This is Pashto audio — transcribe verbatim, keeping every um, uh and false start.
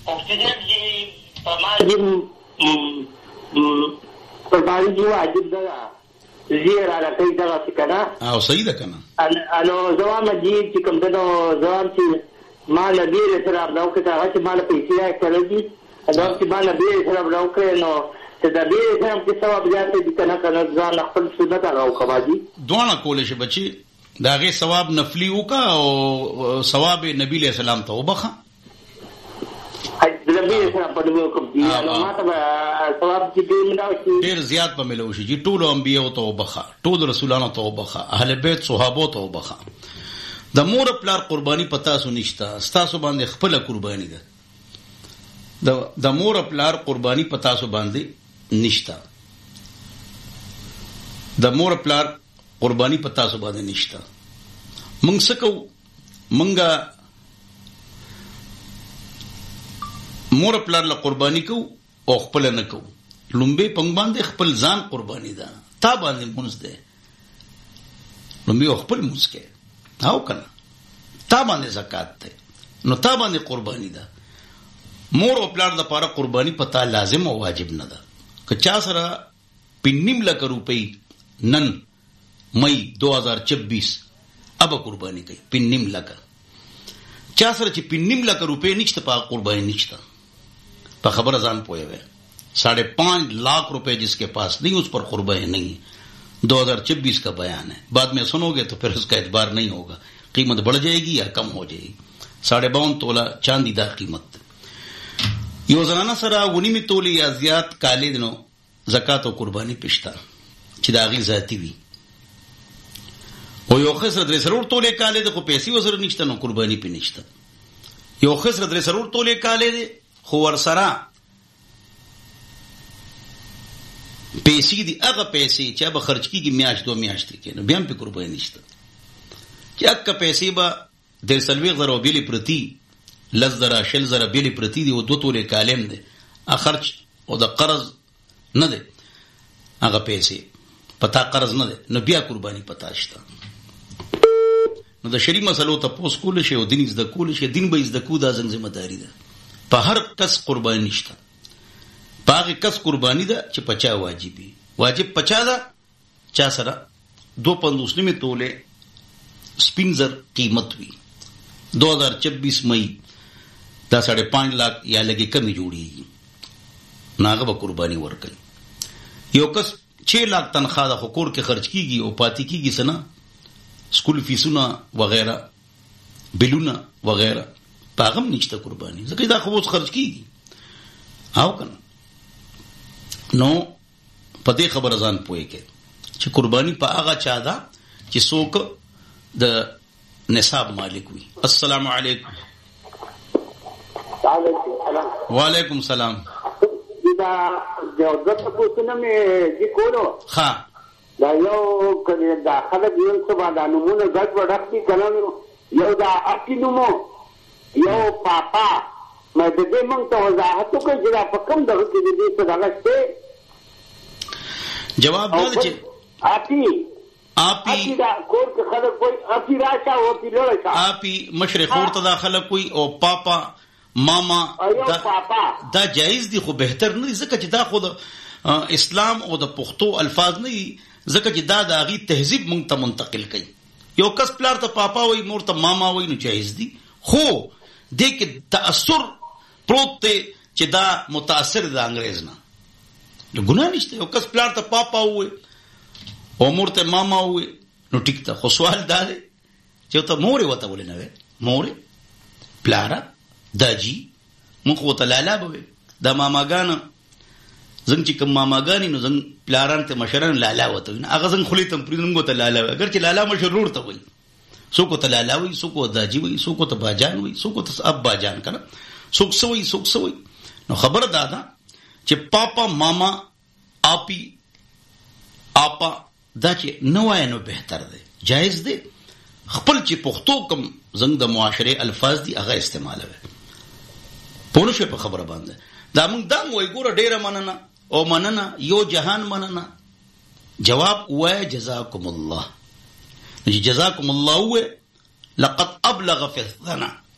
اکسیجن جی پرمال قربانی جی واجب ده زیر علا کئی دغا سکنا او صحیح ده کنا انو زوام جی چی کم دنو زوام چی مالا بیر سراب نوکت آغا چی مالا پیسی آئی کلجی زوام چی مالا بیر سراب نوکت نو دا بیر سراب کی ثواب جاتے دی کنا کنا زوان اخفل سنت آغا اوکما جی دوانا کولش بچی دا غی ثواب نفلی اوکا او ثواب نبی علیہ السلام تا اوبخا ډیر زیات په ملو شي چې ټول انبیو ته وبخا ټول رسولانو ته وبخا اهل بیت صحابو ته وبخا د مور پلار قرباني پتا سو نشتا ستاسو باندې خپل قرباني ده د د مور پلار قرباني پتا سو باندې نشتا د مور پلار قرباني پتا سو باندې نشتا مونږ سکو مونږه مور پلار له قرباني کو او خپل نه کو لومبه پنګ باندې خپل ځان قرباني ده تا باندې مونږ ده لومبه خپل مونږ کې او کنه تا باندې زکات ده نو تا باندې قرباني ده مور او پلار د لپاره قرباني پتا لازم او واجب نه ده که چا سره پنیم لک روپۍ نن مئی دو ہزار چوبیس اب قرباني کوي پنیم لک چا سره چې پنیم لک روپۍ نشته په قرباني نشته پر خبر ازان پوئے ہوئے ساڑھے پانچ لاکھ روپے جس کے پاس نہیں اس پر قربانی نہیں دو ہزار چوبیس کا بیان ہے بعد میں سنو گے تو پھر اس کا اعتبار نہیں ہوگا قیمت بڑھ جائے گی یا کم ہو جائے گی ساڑھے باون تولا چاندی دا قیمت یو زنانا سرا ونی میں تولی یا زیاد کالے دنو زکاة و قربانی پشتا چی داغی ذاتی وی او یو خسر در سرور تولے کالے دے خو پیسی وزر نشتا نو قربانی پی نشتا یو خسر در سرور تولے کالے دے خو ورسرا پیسې دي هغه پیسې چې به خرج کیږي میاشت دو میاشتې کې نو بیا هم په قرباني نشته چې هغه پیسې به د سلوي غرو بیلی پرتی لز درا شل زره بیلی پرتی دی او دوه تولې کالم دي ا خرج او د قرض نه دي هغه پیسې پتا قرض نه دي نو بیا قرباني پتا شته نو د شری مسلو ته پوس کول شي او دین از د کول شي دین به از د کو دا ځن ذمہ داری ده په هر کس قربانی نشته په هغه کس قربانی ده چې پچا واجبي واجب پچا ده چا سره دو پندوس نیمه توله سپینزر قیمت وی دو ہزار چوبیس مئی دا ساڑھے پانچ لاکھ یا لگے کمی جوړیږي ناغه به قربانی ورکړي یو کس چھ لاکھ تنخواه د حقوق کې خرج کیږي او پاتې کیږي سنا سکول فیسونه وغیرہ بلونه وغیرہ پاغم نشته قربانی ځکه دا خو اوس خرج کیږي او کنه نو په دې خبر ځان پوي کې چې قربانی په هغه چا ده چې څوک د نصاب مالک وي. السلام علیکم. وعلیکم السلام. دا یو ځکه پوښتنه مې دې کولو ها دا یو کله دا خلک یو څه باندې نمونه ګډ وډکتي کلام یو دا اکینمو یو پاپا مې د دې مونږ ته وضاحت وکړي چې دا په کوم ډول کې دې څه راغسته جواب دا چې آپی آپی دا کور کې خلک کوئی آپی راځه او آپی لړا آپی مشرق اور تداخله کوئی او پاپا ماما دا, دا جائز دی خو بهتر نه ځکه چې دا خود اسلام او د پښتو الفاظ نه ځکه چې دا د هغه تهذیب مونږ ته منتقل کړي یو کس پلار ته پاپا وای مور ته ماما وای نو جائز دی خو دې کې تاثر پروت ته چې دا متاثر د انګريز نه نو ګناه نشته یو کس پلار ته پاپا وای او مور ته ماما وای نو ټیک ته خو سوال دا دی چې ته مور وته ولې نه مور پلار داجی مونږ وته لالا به دا ماماګان زنګ چې کوم ماماګانی نو زنګ پلاران ته مشران لالا وته نه هغه زنګ خلی تم پرینګو ته لالا اگر چې لالا مشرور ته وای سوکو ته لالا وای سوکو داجی وای سوکو ته باجان وای سوکو ته اب باجان کنه سوک سوی سوک سوی نو خبر دادا چې پاپا ماما آپی آپا دا چې نوای نو بهتر دی جایز دی خپل چې پښتو کم زنګ د معاشره الفاظ دی هغه استعمالوي پونه شو په خبره باندې دا موږ دا موي ګوره ډیره مننه او مننه یو جهان مننه جواب وای جزاکم الله جزاکم الله لقد ابلغ في الثناء